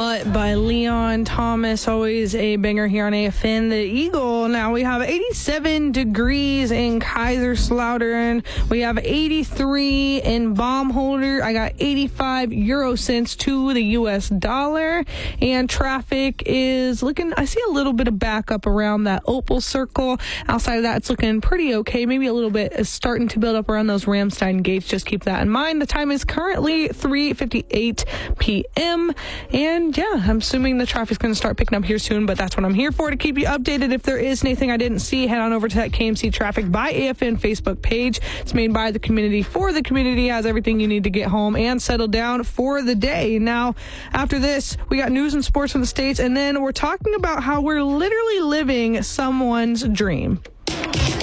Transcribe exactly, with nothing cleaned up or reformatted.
Mutt by Leon Thomas, always a banger here on A F N. The Eagle, now we have eighty-seven degrees in Kaiserslautern. We have eighty-three in Baumholder. I got eighty-five euro cents to the U S dollar. And traffic is looking, I see a little bit of backup around that Opal Circle. Outside of that, it's looking pretty okay. Maybe a little bit is starting to build up around those Ramstein gates. Just keep that in mind. The time is currently three fifty-eight p.m. And yeah, I'm assuming the traffic's going to start picking up here soon, but that's what I'm here for, to keep you updated. If there is anything I didn't see, head on over to that K M C Traffic by A F N Facebook page. It's made by the community for the community. Has everything you need to get home and settle down for the day. Now, after this, we got news and sports from the States, and then we're talking about how we're literally living someone's dream.